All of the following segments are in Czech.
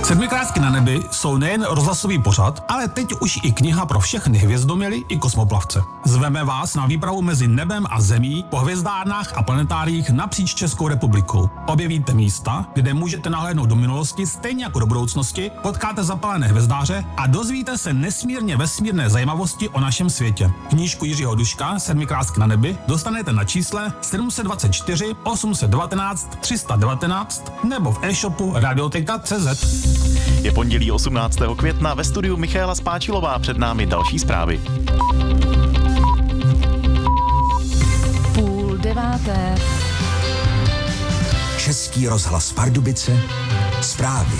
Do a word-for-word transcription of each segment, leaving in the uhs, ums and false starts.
Sedmikrásky na nebi jsou nejen rozhlasový pořad, ale teď už i kniha pro všechny hvězdoměly i kosmoplavce. Zveme vás na výpravu mezi nebem a zemí po hvězdárnách a planetáriích napříč Českou republikou. Objevíte místa, kde můžete nahlédnout do minulosti stejně jako do budoucnosti, potkáte zapalené hvězdáře a dozvíte se nesmírně vesmírné zajímavosti o našem světě. Knížku Jiřího Duška Sedmikrásky na nebi dostanete na čísle sedm set dvacet čtyři osm set devatenáct tři sta devatenáct nebo v e-shopu radioteka tečka cé zet. Je pondělí osmnáctého května, ve studiu Michaela Spáčilová, před námi další zprávy. Půl deváté. Český rozhlas Pardubice, zprávy.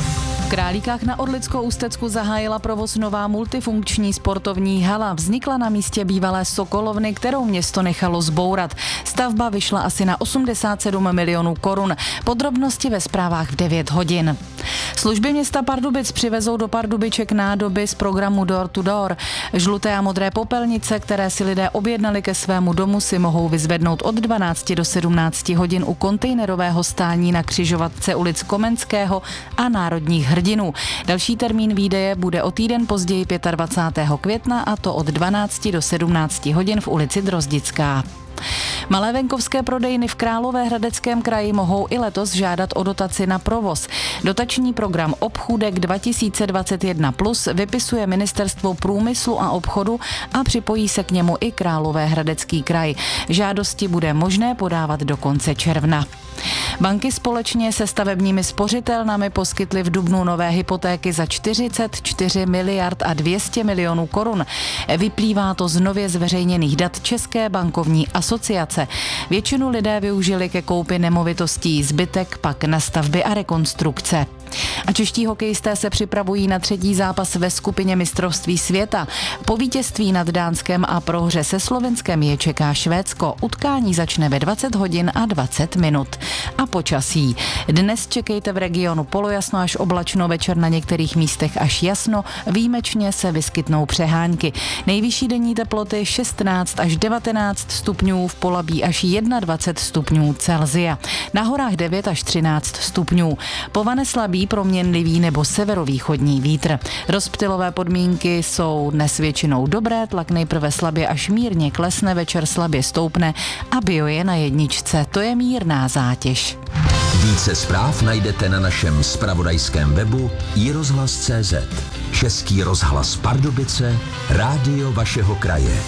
V Králíkách na Orlicko-Ústecku zahájila provoz nová multifunkční sportovní hala. Vznikla na místě bývalé sokolovny, kterou město nechalo zbourat. Stavba vyšla asi na osmdesát sedm milionů korun. Podrobnosti ve zprávách v devět hodin. Služby města Pardubic přivezou do Pardubiček nádoby z programu Door to Door. Žluté a modré popelnice, které si lidé objednali ke svému domu, si mohou vyzvednout od dvanácti do sedmnácti hodin u kontejnerového stání na křižovatce ulic Komenského a Národních hrdinů. Další termín výdeje bude o týden později dvacátého pátého května, a to od dvanácti do sedmnácti hodin v ulici Drozdická. Malé venkovské prodejny v Královéhradeckém kraji mohou i letos žádat o dotaci na provoz. Dotační program Obchůdek dva tisíce dvacet jedna plus vypisuje Ministerstvo průmyslu a obchodu a připojí se k němu i Královéhradecký kraj. Žádosti bude možné podávat do konce června. Banky společně se stavebními spořitelnami poskytly v dubnu nové hypotéky za čtyřicet čtyři miliard a dvě stě milionů korun. Vyplývá to z nově zveřejněných dat České bankovní asociace. Většinu lidé využili ke koupi nemovitostí, zbytek pak na stavby a rekonstrukce. A čeští hokejisté se připravují na třetí zápas ve skupině mistrovství světa. Po vítězství nad Dánskem a prohře se Slovenskem je čeká Švédsko. Utkání začne ve dvacet hodin a dvacet minut. A počasí. Dnes čekejte v regionu polojasno až oblačno, večer na některých místech až jasno, výjimečně se vyskytnou přehánky. Nejvyšší denní teploty šestnáct až devatenáct stupňů, v Polabí až dvacet jedna stupňů Celsia. Na horách devět až třináct stupňů. Povane slabý, proměnlivý nebo severovýchodní vítr. Rozptylové podmínky jsou dnes většinou dobré, tlak nejprve slabě až mírně klesne, večer slabě stoupne a bio je na jedničce, to je mírná zátěž. Více zpráv najdete na našem zpravodajském webu i rozhlas tečka cé zet. Český rozhlas Pardubice, rádio vašeho kraje.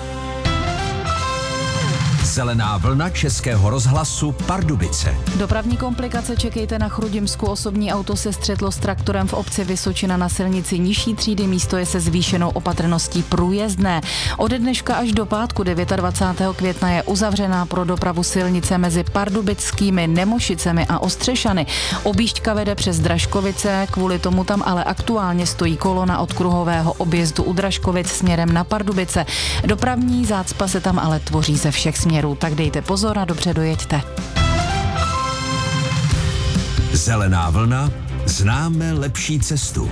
Zelená vlna Českého rozhlasu Pardubice. Dopravní komplikace čekejte na Chrudimsku. Osobní auto se střetlo s traktorem v obci Vysočina na silnici nižší třídy. Místo je se zvýšenou opatrností průjezdné. Ode dneška až do pátku dvacátého devátého května je uzavřená pro dopravu silnice mezi pardubickými Nemošicemi a Ostřešany. Objížďka vede přes Dražkovice, kvůli tomu tam ale aktuálně stojí kolona od kruhového objezdu u Dražkovic směrem na Pardubice. Dopravní zácpa se tam ale tvoří ze všech směrů. Tak dejte pozor a dobře dojeďte. Zelená vlna, známe lepší cestu.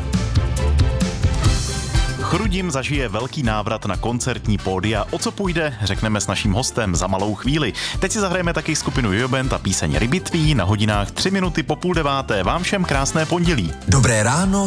Chrudim zažije velký návrat na koncertní pódia. O co půjde, řekneme s naším hostem za malou chvíli. Teď si zahrajeme taky skupinu Jojo Band a píseň Rybitví na hodinách tři minuty po půl deváté. Vám všem krásné pondělí. Dobré ráno